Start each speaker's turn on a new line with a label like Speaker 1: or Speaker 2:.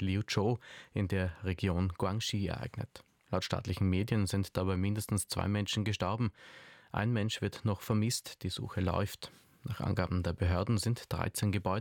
Speaker 1: Liuzhou in der Region Guangxi ereignet. Laut staatlichen Medien sind dabei mindestens 2 Menschen gestorben. Ein Mensch wird noch vermisst, die Suche läuft. Nach Angaben der Behörden sind 13 Gebäude